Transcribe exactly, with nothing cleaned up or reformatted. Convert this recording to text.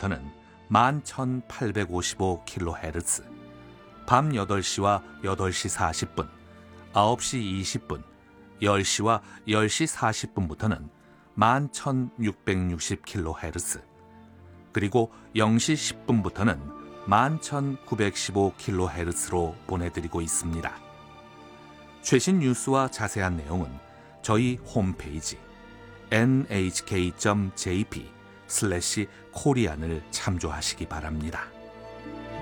분부터는 만 천팔백오십오 킬로헤르츠, 밤 여덟 시와 여덟 시 사십 분, 아홉 시 이십 분, 열 시와 열 시 사십 분부터는 만 천육백육십 킬로헤르츠, 그리고 영 시 십 분부터는 만 천구백십오 킬로헤르츠로 보내드리고 있습니다. 최신 뉴스와 자세한 내용은 저희 홈페이지 엔에이치케이 닷 제이피 슬래시 코리안을 참조하시기 바랍니다.